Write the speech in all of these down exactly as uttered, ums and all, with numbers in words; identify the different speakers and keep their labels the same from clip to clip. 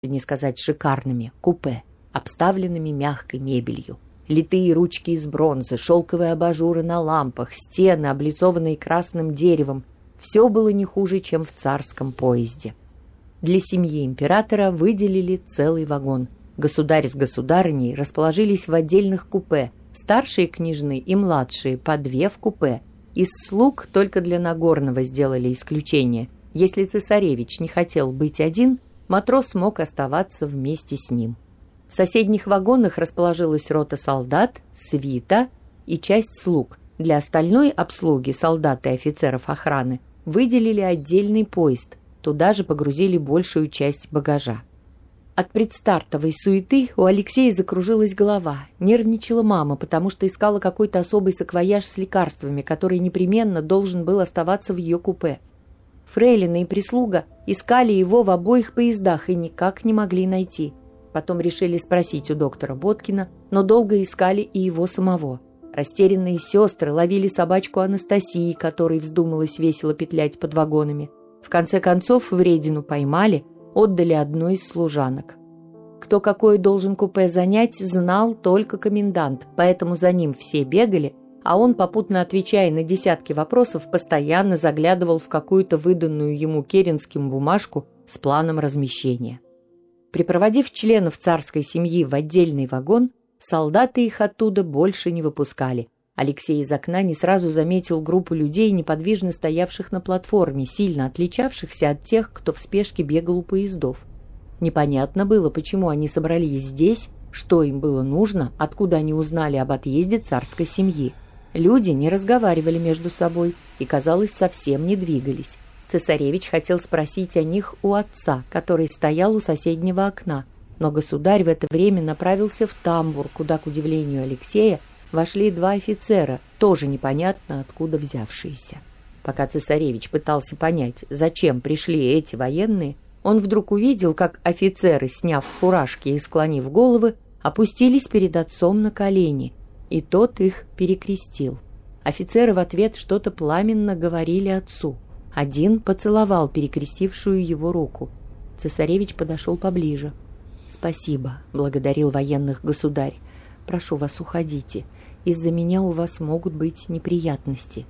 Speaker 1: не сказать шикарными, купе, обставленными мягкой мебелью. Литые ручки из бронзы, шелковые абажуры на лампах, стены, облицованные красным деревом. Все было не хуже, чем в царском поезде. Для семьи императора выделили целый вагон. Государь с государыней расположились в отдельных купе, старшие княжны и младшие по две в купе. Из слуг только для Нагорного сделали исключение. Если цесаревич не хотел быть один, матрос мог оставаться вместе с ним. В соседних вагонах расположилась рота солдат, свита и часть слуг. Для остальной обслуги солдат и офицеров охраны выделили отдельный поезд. Туда же погрузили большую часть багажа. От предстартовой суеты у Алексея закружилась голова. Нервничала мама, потому что искала какой-то особый саквояж с лекарствами, который непременно должен был оставаться в ее купе. Фрейлина и прислуга искали его в обоих поездах и никак не могли найти. Потом решили спросить у доктора Боткина, но долго искали и его самого. Растерянные сестры ловили собачку Анастасии, которой вздумалось весело петлять под вагонами. В конце концов вредину поймали, отдали одной из служанок. Кто какое должен купе занять, знал только комендант, поэтому за ним все бегали, а он, попутно отвечая на десятки вопросов, постоянно заглядывал в какую-то выданную ему Керенским бумажку с планом размещения. Припроводив членов царской семьи в отдельный вагон, солдаты их оттуда больше не выпускали. Алексей из окна не сразу заметил группу людей, неподвижно стоявших на платформе, сильно отличавшихся от тех, кто в спешке бегал у поездов. Непонятно было, почему они собрались здесь, что им было нужно, откуда они узнали об отъезде царской семьи. Люди не разговаривали между собой и, казалось, совсем не двигались. Цесаревич хотел спросить о них у отца, который стоял у соседнего окна, но государь в это время направился в тамбур, куда, к удивлению Алексея, вошли два офицера, тоже непонятно откуда взявшиеся. Пока цесаревич пытался понять, зачем пришли эти военные, он вдруг увидел, как офицеры, сняв фуражки и склонив головы, опустились перед отцом на колени, и тот их перекрестил. Офицеры в ответ что-то пламенно говорили отцу. Один поцеловал перекрестившую его руку. Цесаревич подошел поближе. «Спасибо», — благодарил военных государь. «Прошу вас, уходите. Из-за меня у вас могут быть неприятности».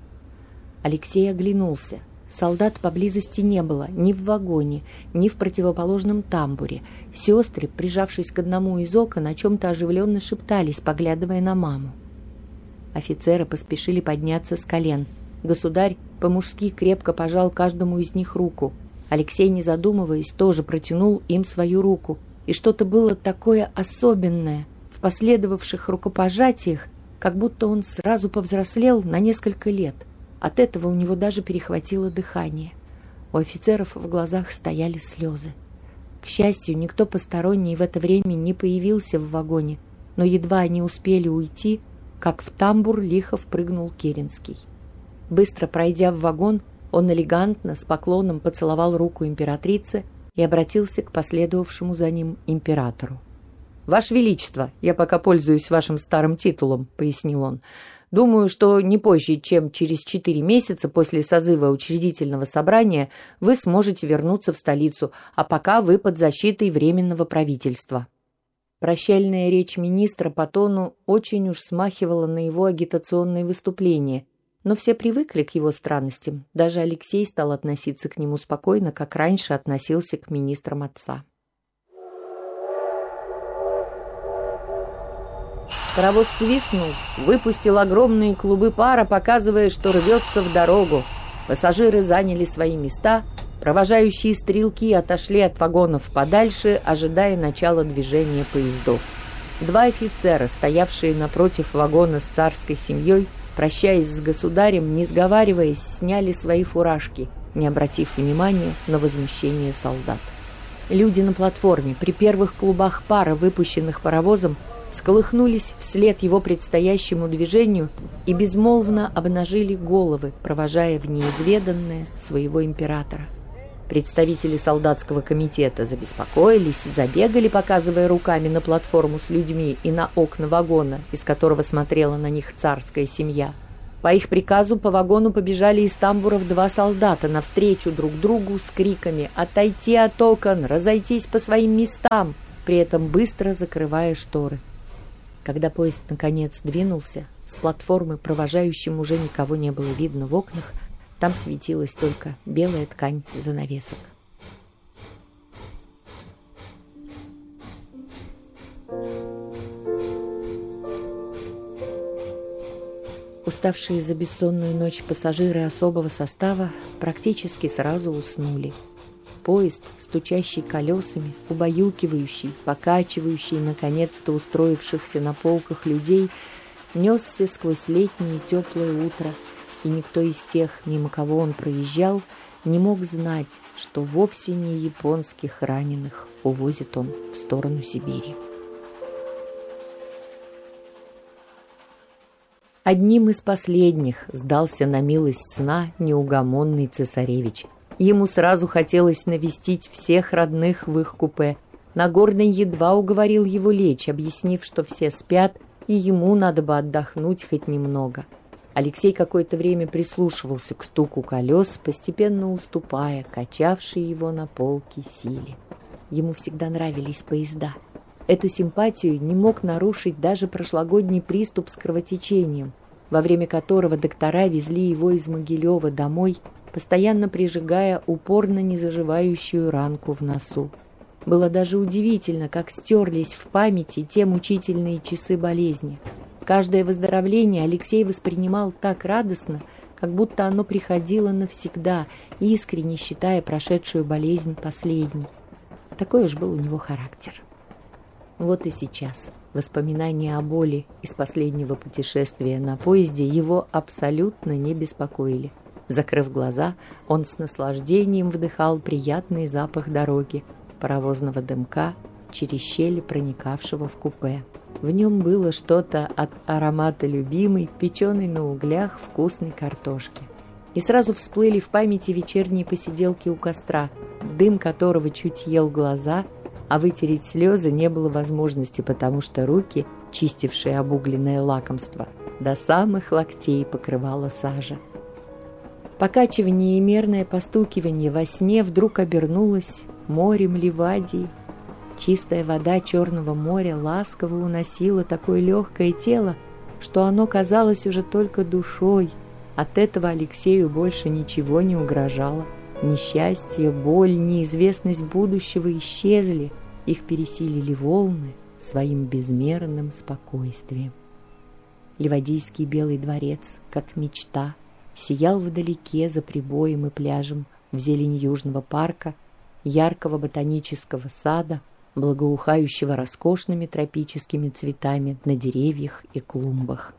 Speaker 1: Алексей оглянулся. Солдат поблизости не было ни в вагоне, ни в противоположном тамбуре. Сестры, прижавшись к одному из окон, о чем-то оживленно шептались, поглядывая на маму. Офицеры поспешили подняться с колен. Государь по-мужски крепко пожал каждому из них руку. Алексей, не задумываясь, тоже протянул им свою руку. И что-то было такое особенное в последовавших рукопожатиях, как будто он сразу повзрослел на несколько лет. От этого у него даже перехватило дыхание. У офицеров в глазах стояли слезы. К счастью, никто посторонний в это время не появился в вагоне, но едва они успели уйти, как в тамбур лихо впрыгнул Керенский. Быстро пройдя в вагон, он элегантно, с поклоном поцеловал руку императрицы и обратился к последовавшему за ним императору. «Ваше Величество, я пока пользуюсь вашим старым титулом», — пояснил он. «Думаю, что не позже, чем через четыре месяца после созыва учредительного собрания вы сможете вернуться в столицу, а пока вы под защитой Временного правительства». Прощальная речь министра по тону очень уж смахивала на его агитационные выступления, но все привыкли к его странностям. Даже Алексей стал относиться к нему спокойно, как раньше относился к министрам отца. Паровоз свистнул, выпустил огромные клубы пара, показывая, что рвется в дорогу. Пассажиры заняли свои места, провожающие стрелки отошли от вагонов подальше, ожидая начала движения поездов. Два офицера, стоявшие напротив вагона с царской семьей, прощаясь с государем, не сговариваясь, сняли свои фуражки, не обратив внимания на возмущение солдат. Люди на платформе при первых клубах пара, выпущенных паровозом, всколыхнулись вслед его предстоящему движению и безмолвно обнажили головы, провожая в неизведанное своего императора. Представители солдатского комитета забеспокоились, забегали, показывая руками на платформу с людьми и на окна вагона, из которого смотрела на них царская семья. По их приказу по вагону побежали из тамбуров два солдата навстречу друг другу с криками «Отойти от окон! Разойтись по своим местам!», при этом быстро закрывая шторы. Когда поезд наконец двинулся, с платформы провожающим уже никого не было видно в окнах, там светилась только белая ткань занавесок. Уставшие за бессонную ночь пассажиры особого состава практически сразу уснули. Поезд, стучащий колесами, убаюкивающий, покачивающий наконец-то устроившихся на полках людей, несся сквозь летнее теплое утро, и никто из тех, мимо кого он проезжал, не мог знать, что вовсе не японских раненых увозит он в сторону Сибири. Одним из последних сдался на милость сна неугомонный цесаревич. Ему сразу хотелось навестить всех родных в их купе. Нагорный едва уговорил его лечь, объяснив, что все спят, и ему надо бы отдохнуть хоть немного. Алексей какое-то время прислушивался к стуку колес, постепенно уступая качавшей его на полке силе. Ему всегда нравились поезда. Эту симпатию не мог нарушить даже прошлогодний приступ с кровотечением, во время которого доктора везли его из Могилева домой, постоянно прижигая упорно незаживающую ранку в носу. Было даже удивительно, как стерлись в памяти те мучительные часы болезни. Каждое выздоровление Алексей воспринимал так радостно, как будто оно приходило навсегда, искренне считая прошедшую болезнь последней. Такой уж был у него характер. Вот и сейчас воспоминания о боли из последнего путешествия на поезде его абсолютно не беспокоили. Закрыв глаза, он с наслаждением вдыхал приятный запах дороги, паровозного дымка, через щели проникавшего в купе. В нем было что-то от аромата любимой, печеной на углях вкусной картошки. И сразу всплыли в памяти вечерние посиделки у костра, дым которого чуть ел глаза, а вытереть слезы не было возможности, потому что руки, чистившие обугленное лакомство, до самых локтей покрывала сажа. Покачивание и мерное постукивание во сне вдруг обернулось морем Ливадии. Чистая вода Черного моря ласково уносила такое легкое тело, что оно казалось уже только душой. От этого Алексею больше ничего не угрожало. Несчастье, боль, неизвестность будущего исчезли. Их пересилили волны своим безмерным спокойствием. Ливадийский Белый дворец, как мечта, сиял вдалеке за прибоем и пляжем в зелени Южного парка, яркого ботанического сада, благоухающего роскошными тропическими цветами на деревьях и клумбах.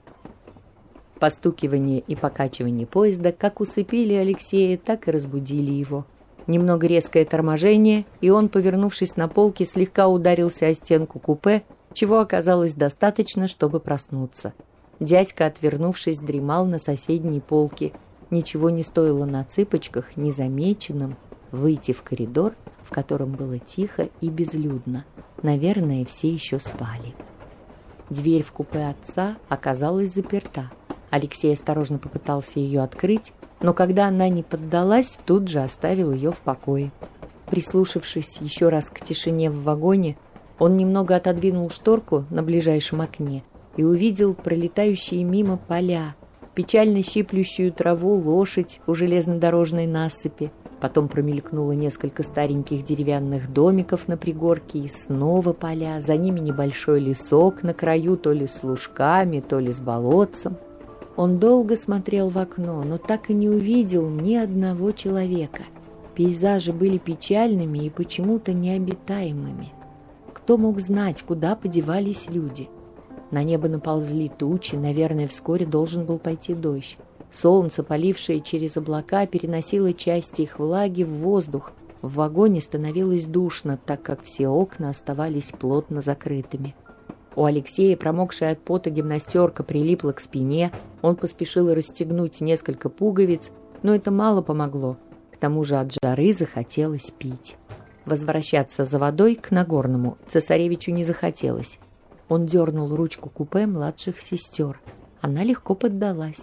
Speaker 1: Постукивание и покачивание поезда как усыпили Алексея, так и разбудили его. Немного резкое торможение, и он, повернувшись на полке, слегка ударился о стенку купе, чего оказалось достаточно, чтобы проснуться. Дядька, отвернувшись, дремал на соседней полке. Ничего не стоило на цыпочках, незамеченным, выйти в коридор, в котором было тихо и безлюдно. Наверное, все еще спали. Дверь в купе отца оказалась заперта. Алексей осторожно попытался ее открыть, но когда она не поддалась, тут же оставил ее в покое. Прислушавшись еще раз к тишине в вагоне, он немного отодвинул шторку на ближайшем окне и увидел пролетающие мимо поля, печально щиплющую траву лошадь у железнодорожной насыпи. Потом промелькнуло несколько стареньких деревянных домиков на пригорке, и снова поля, за ними небольшой лесок на краю, то ли с лужками, то ли с болотцем. Он долго смотрел в окно, но так и не увидел ни одного человека. Пейзажи были печальными и почему-то необитаемыми. Кто мог знать, куда подевались люди? На небо наползли тучи, наверное, вскоре должен был пойти дождь. Солнце, полившее через облака, переносило части их влаги в воздух. В вагоне становилось душно, так как все окна оставались плотно закрытыми. У Алексея, промокшая от пота гимнастерка, прилипла к спине. Он поспешил расстегнуть несколько пуговиц, но это мало помогло. К тому же от жары захотелось пить. Возвращаться за водой к Нагорному цесаревичу не захотелось. Он дернул ручку купе младших сестер. Она легко поддалась.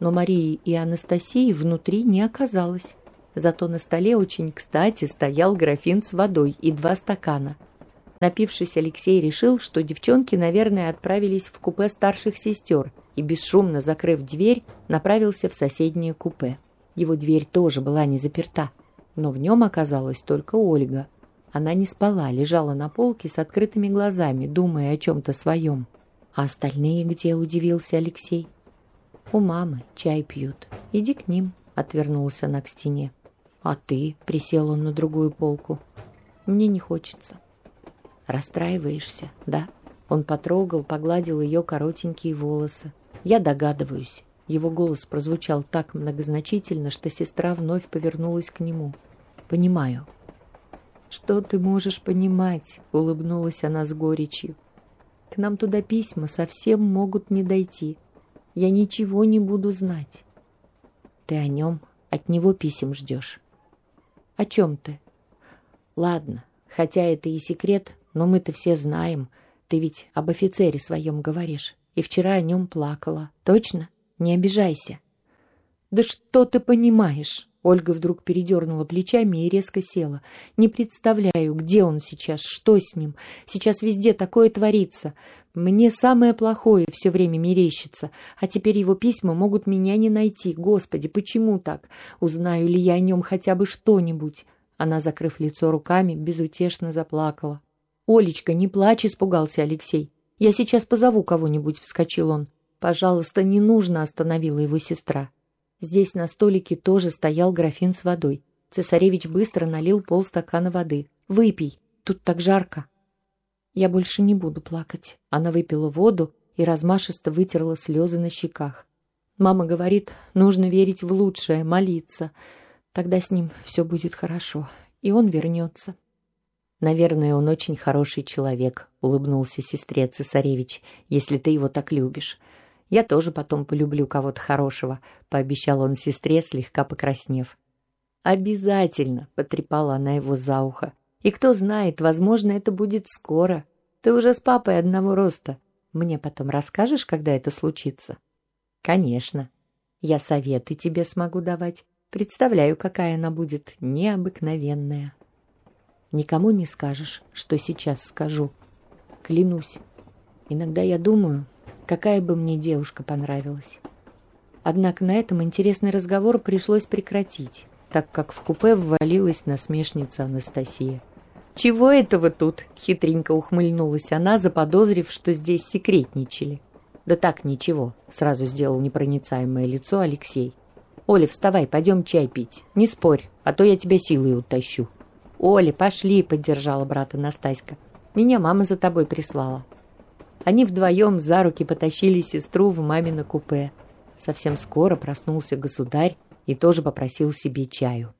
Speaker 1: но Марии и Анастасии внутри не оказалось. Зато на столе очень кстати стоял графин с водой и два стакана. Напившись, Алексей решил, что девчонки, наверное, отправились в купе старших сестер и, бесшумно закрыв дверь, направился в соседнее купе. Его дверь тоже была не заперта, но в нем оказалась только Ольга. Она не спала, лежала на полке с открытыми глазами, думая о чем-то своем. «А остальные где?» – удивился Алексей. «У мамы чай пьют. Иди к ним», – отвернулась она к стене. «А ты?» – присел он на другую полку. «Мне не хочется». «Расстраиваешься, да?» Он потрогал, погладил ее коротенькие волосы. «Я догадываюсь». Его голос прозвучал так многозначительно, что сестра вновь повернулась к нему. «Понимаю». «Что ты можешь понимать?» — улыбнулась она с горечью. «К нам туда письма совсем могут не дойти. Я ничего не буду знать». «Ты о нем, от него писем ждешь». «О чем ты?» «Ладно, хотя это и секрет, но мы-то все знаем. Ты ведь об офицере своем говоришь. И вчера о нем плакала. Точно? Не обижайся». «Да что ты понимаешь?» Ольга вдруг передернула плечами и резко села. «Не представляю, где он сейчас, что с ним. Сейчас везде такое творится. Мне самое плохое все время мерещится. А теперь его письма могут меня не найти. Господи, почему так? Узнаю ли я о нем хотя бы что-нибудь?» Она, закрыв лицо руками, безутешно заплакала. «Олечка, не плачь», — испугался Алексей. «Я сейчас позову кого-нибудь», — вскочил он. «Пожалуйста, не нужно», — остановила его сестра. Здесь на столике тоже стоял графин с водой. Цесаревич быстро налил полстакана воды. «Выпей, тут так жарко». «Я больше не буду плакать». Она выпила воду и размашисто вытерла слезы на щеках. «Мама говорит, нужно верить в лучшее, молиться. Тогда с ним все будет хорошо, и он вернется». «Наверное, он очень хороший человек», — улыбнулся сестре цесаревич, «если ты его так любишь. Я тоже потом полюблю кого-то хорошего», — пообещал он сестре, слегка покраснев. «Обязательно», — потрепала она его за ухо. «И кто знает, возможно, это будет скоро. Ты уже с папой одного роста. Мне потом расскажешь, когда это случится?» «Конечно. Я советы тебе смогу давать. Представляю, какая она будет необыкновенная». «Никому не скажешь, что сейчас скажу. Клянусь. Иногда я думаю, какая бы мне девушка понравилась». Однако на этом интересный разговор пришлось прекратить, так как в купе ввалилась насмешница Анастасия. «Чего это вы тут?» — хитренько ухмыльнулась она, заподозрив, что здесь секретничали. «Да так, ничего», — сразу сделал непроницаемое лицо Алексей. «Оля, вставай, пойдем чай пить. Не спорь, а то я тебя силой утащу». «Оля, пошли», — поддержала брата Настаська. «Меня мама за тобой прислала». Они вдвоем за руки потащили сестру в мамино купе. Совсем скоро проснулся государь и тоже попросил себе чаю.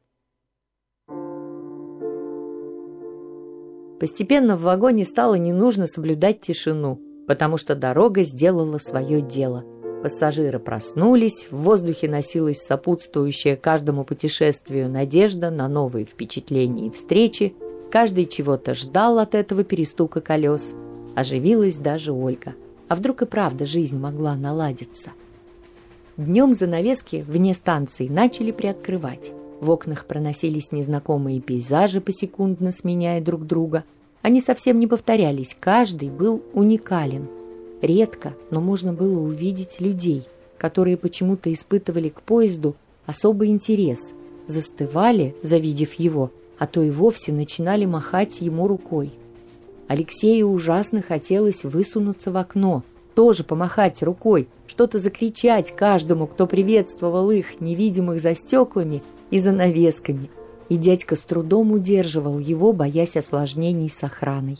Speaker 1: Постепенно в вагоне стало не нужно соблюдать тишину, потому что дорога сделала свое дело. Пассажиры проснулись, в воздухе носилась сопутствующая каждому путешествию надежда на новые впечатления и встречи, каждый чего-то ждал от этого перестука колес. Оживилась даже Ольга. А вдруг и правда жизнь могла наладиться? Днем занавески вне станции начали приоткрывать. В окнах проносились незнакомые пейзажи, посекундно сменяя друг друга. Они совсем не повторялись, каждый был уникален. Редко, но можно было увидеть людей, которые почему-то испытывали к поезду особый интерес, застывали, завидев его, а то и вовсе начинали махать ему рукой. Алексею ужасно хотелось высунуться в окно, тоже помахать рукой, что-то закричать каждому, кто приветствовал их, невидимых за стеклами и занавесками. И дядька с трудом удерживал его, боясь осложнений с охраной.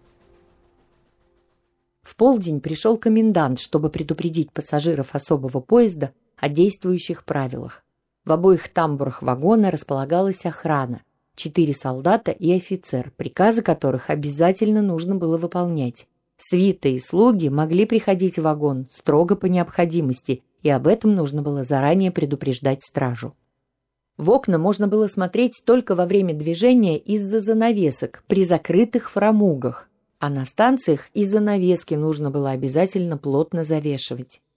Speaker 1: В полдень пришел комендант, чтобы предупредить пассажиров особого поезда о действующих правилах. В обоих тамбурах вагона располагалась охрана, четыре солдата и офицер, приказы которых обязательно нужно было выполнять. Свита и слуги могли приходить в вагон строго по необходимости, и об этом нужно было заранее предупреждать стражу. В окна можно было смотреть только во время движения из-за занавесок при закрытых фрамугах, а на станциях и занавески нужно было обязательно плотно завешивать.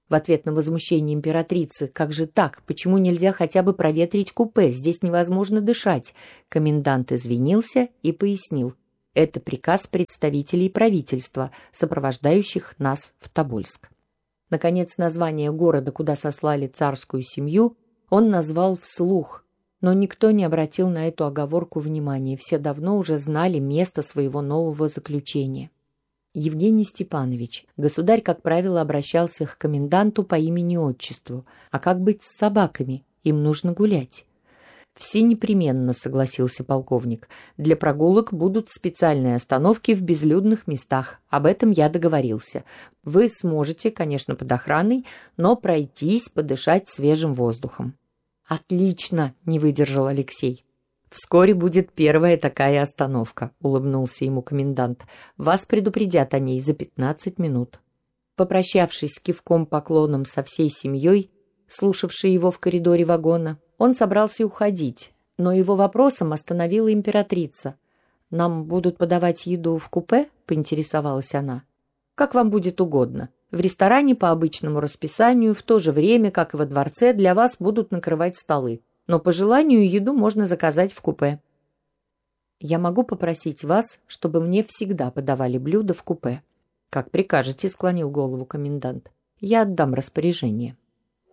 Speaker 1: В ответ на возмущение императрицы: «Как же так? Почему нельзя хотя бы проветрить купе? Здесь невозможно дышать». Комендант извинился и пояснил: «Это приказ представителей правительства, сопровождающих нас в Тобольск». Наконец, название города, куда сослали царскую семью, он назвал вслух, но никто не обратил на эту оговорку внимания, все давно уже знали место своего нового заключения. Евгений Степанович, государь, как правило, обращался к коменданту по имени-отчеству. А как быть с собаками? Им нужно гулять. «Все непременно», — согласился полковник. «Для прогулок будут специальные остановки в безлюдных местах. Об этом я договорился. Вы сможете, конечно, под охраной, но пройтись, подышать свежим воздухом». «Отлично», — не выдержал Алексей. «Вскоре будет первая такая остановка», — улыбнулся ему комендант. «Вас предупредят о ней за пятнадцать минут». Попрощавшись кивком-поклоном со всей семьей, слушавшей его в коридоре вагона, он собрался уходить, но его вопросом остановила императрица. «Нам будут подавать еду в купе?» — поинтересовалась она. «Как вам будет угодно. В ресторане по обычному расписанию, в то же время, как и во дворце, для вас будут накрывать столы. Но по желанию еду можно заказать в купе». «Я могу попросить вас, чтобы мне всегда подавали блюда в купе?» «Как прикажете», — склонил голову комендант. «Я отдам распоряжение».